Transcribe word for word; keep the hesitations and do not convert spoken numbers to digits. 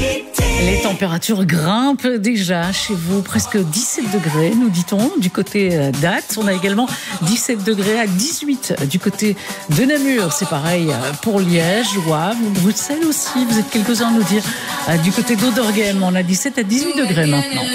Les températures grimpent déjà chez vous, presque dix-sept degrés, nous dit-on, du côté d'Ath. On a également dix-sept degrés à dix-huit du côté de Namur. C'est pareil pour Liège, Wavre, Bruxelles aussi. Vous êtes quelques-uns à nous dire du côté d'Auderghem. On a dix-sept à dix-huit degrés maintenant.